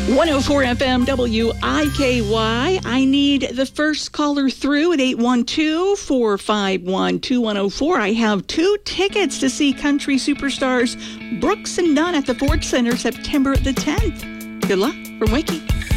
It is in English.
104 FM WIKY. I need the first caller through at 812-451-2104. I have 2 tickets to see country superstars Brooks and Dunn at the Ford Center September the 10th. Good luck from Wakey.